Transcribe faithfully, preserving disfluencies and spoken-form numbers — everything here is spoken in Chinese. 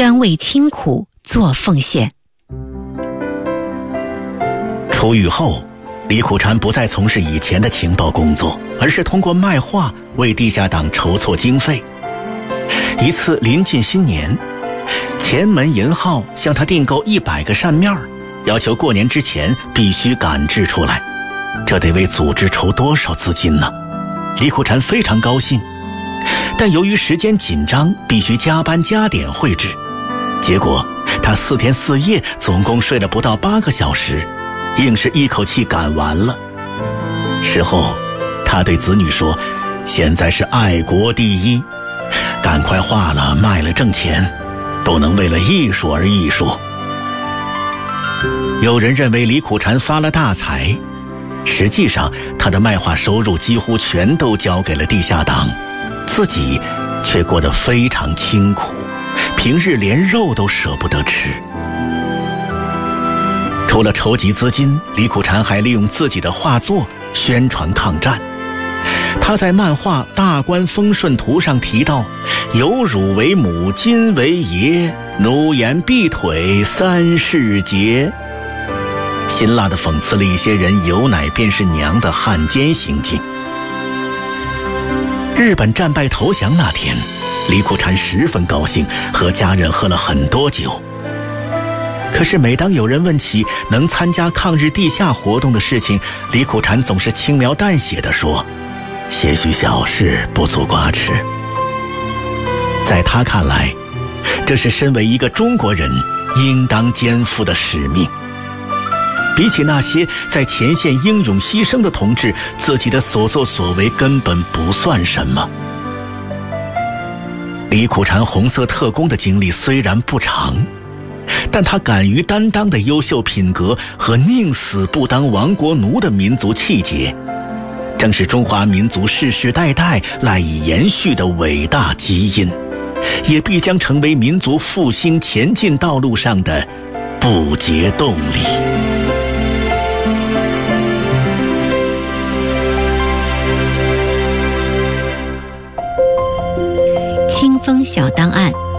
甘为清苦做奉献。 出狱后，李苦禅不再从事以前的情报工作，而是通过卖画为地下党筹措经费。一次临近新年，前门银号向他订购一百个扇面，要求过年之前必须赶制出来。这得为组织筹多少资金呢？李苦禅非常高兴，但由于时间紧张，必须加班加点绘制。结果他四天四夜总共睡了不到八个小时，硬是一口气赶完了。事后他对子女说，现在是爱国第一，赶快画了卖了挣钱，不能为了艺术而艺术。有人认为李苦禅发了大财，实际上他的卖画收入几乎全都交给了地下党，自己却过得非常清苦，平日连肉都舍不得吃。除了筹集资金，李苦禅还利用自己的画作宣传抗战。他在漫画《大官丰顺图》上提到，有乳为母，今为爷，奴颜婢腿三世节，辛辣地讽刺了一些人有奶便是娘的汉奸行径。日本战败投降那天，李苦禅十分高兴，和家人喝了很多酒。可是每当有人问起能参加抗日地下活动的事情，李苦禅总是轻描淡写地说，些许小事不足挂齿。在他看来，这是身为一个中国人应当肩负的使命。比起那些在前线英勇牺牲的同志，自己的所作所为根本不算什么。李苦禅红色特工的经历虽然不长，但他敢于担当的优秀品格和宁死不当亡国奴的民族气节，正是中华民族世世代代赖以延续的伟大基因，也必将成为民族复兴前进道路上的不竭动力。 清风小档案。